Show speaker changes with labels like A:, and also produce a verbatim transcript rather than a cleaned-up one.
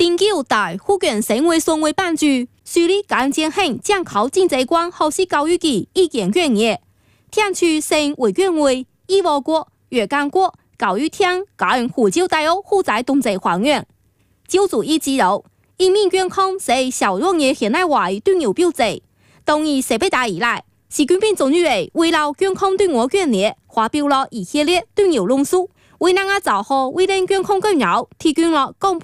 A: 丁九大福建省委常委办主，署理干建兴将考经济关学习教育局意见建议，天区省委员会、义务国、粤港国教育厅跟湖州大学负责同齐还原。就主意之後，人民健康是小容易現代化的重要標誌。當以設備大以來，習近平總書記為了健康對我建議，發表了一系列重要論述，為大家做好衛生健康工作提供了廣